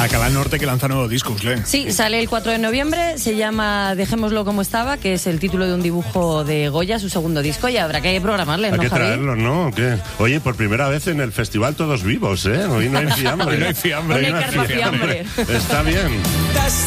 Alcalá Norte, que lanza nuevo disco, Usle. Sí, sale el 4 de noviembre, se llama Dejémoslo como estaba, que es el título de un dibujo de Goya, su segundo disco, y habrá que programarle, ¿no, Hay que Javi? traerlo, ¿no? ¿Qué? Oye, por primera vez en el festival todos vivos, ¿eh? Hoy no hay fiambre. Hoy no hay fiambre. Hoy no hay carne fiambre. Está bien.